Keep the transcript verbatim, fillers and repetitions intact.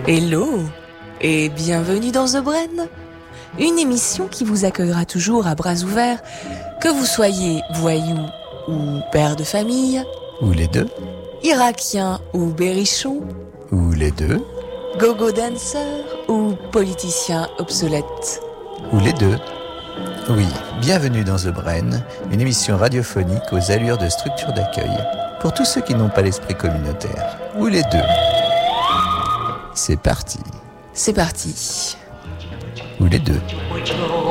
Hello et bienvenue dans The Brain, une émission qui vous accueillera toujours à bras ouverts, que vous soyez voyou ou père de famille, ou les deux, irakien ou berrichon, ou les deux, gogo dancer ou politicien obsolète, ou les deux. Oui, bienvenue dans The Brain, une émission radiophonique aux allures de structure d'accueil, pour tous ceux qui n'ont pas l'esprit communautaire, ou les deux. C'est parti. C'est parti. Ou les deux.